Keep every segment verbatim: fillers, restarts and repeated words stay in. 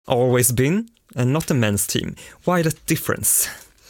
always been, and not a men's team. Why that difference?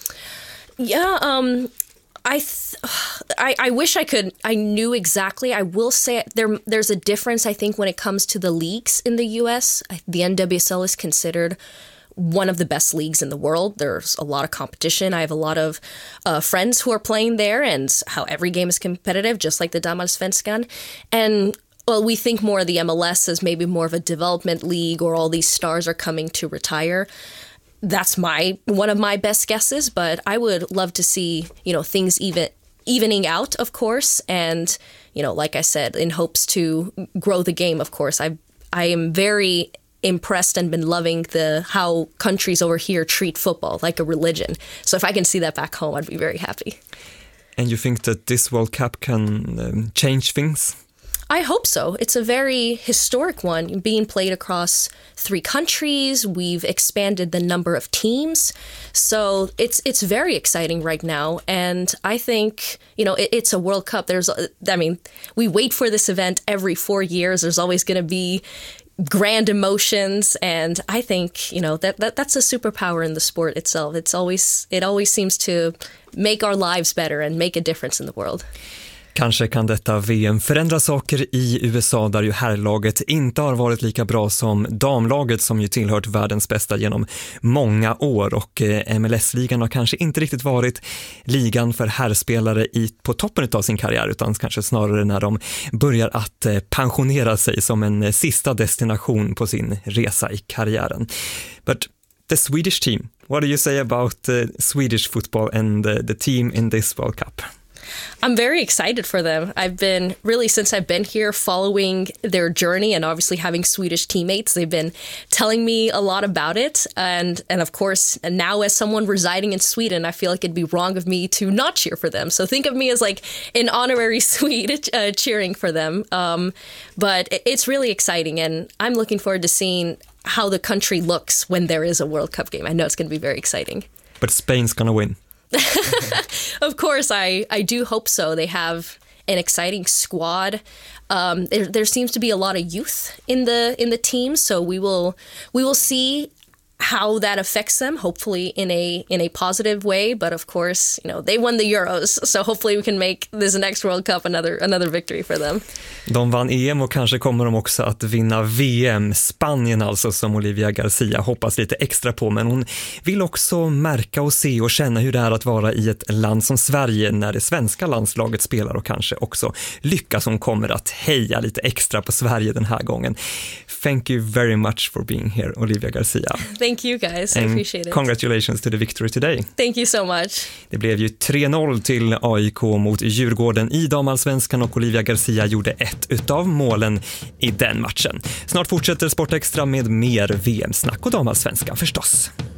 Yeah, um, I, th- I I wish I could. I knew exactly. I will say there. There's a difference, I think, when it comes to the leagues in the U S. The N W S L is considered one of the best leagues in the world. There's a lot of competition. I have a lot of uh, friends who are playing there, and how every game is competitive, just like the Damallsvenskan. And well, we think more of the M L S as maybe more of a development league, or all these stars are coming to retire. That's my one of my best guesses, but I would love to see, you know, things even evening out, of course, and, you know, like I said, in hopes to grow the game, of course. I I am very impressed and been loving the how countries over here treat football like a religion. So if I can see that back home, I'd be very happy. And you think that this World Cup can um, change things? I hope so. It's a very historic one, being played across three countries. We've expanded the number of teams. So it's it's very exciting right now. And I think, you know, it, it's a World Cup. There's, I mean, we wait for this event every four years. There's always going to be grand emotions. And I think, you know, that, that that's a superpower in the sport itself. It's always, it always seems to make our lives better and make a difference in the world. Kanske kan detta V M förändra saker i U S A, där ju herrlaget inte har varit lika bra som damlaget, som ju tillhört världens bästa genom många år, och M L S-ligan har kanske inte riktigt varit ligan för herrspelare i, på toppen av sin karriär, utan kanske snarare när de börjar att pensionera sig som en sista destination på sin resa i karriären. But the Swedish team, what do you say about uh, Swedish football and uh, the team in this World Cup? I'm very excited for them. I've been really, since I've been here, following their journey, and obviously having Swedish teammates. They've been telling me a lot about it. And, and of course, now as someone residing in Sweden, I feel like it'd be wrong of me to not cheer for them. So think of me as like an honorary Swede uh, cheering for them. Um, but it's really exciting, and I'm looking forward to seeing how the country looks when there is a World Cup game. I know it's going to be very exciting. But Spain's going to win. Of course, I, I do hope so. They have an exciting squad. Um, there, there seems to be a lot of youth in the in the team, so we will we will see how that affects them, hopefully in a in a positive way. But of course, you know, they won the Euros, so hopefully we can make this next World Cup another another victory for them. De vann E M och kanske kommer de också att vinna V M. Spanien alltså, som Olivia Garcia hoppas lite extra på, men hon vill också märka och se och känna hur det är att vara i ett land som Sverige när det svenska landslaget spelar, och kanske också lyckas. Hon kommer att heja lite extra på Sverige den här gången. Thank you very much for being here, Olivia Garcia. Thank you guys, I And appreciate it. Congratulations to the victory today. Thank you so much. Det blev ju tre noll till A I K mot Djurgården i damallsvenskan, och Olivia Garcia gjorde ett utav målen i den matchen. Snart fortsätter Sportextra med mer V M-snack och damallsvenskan förstås.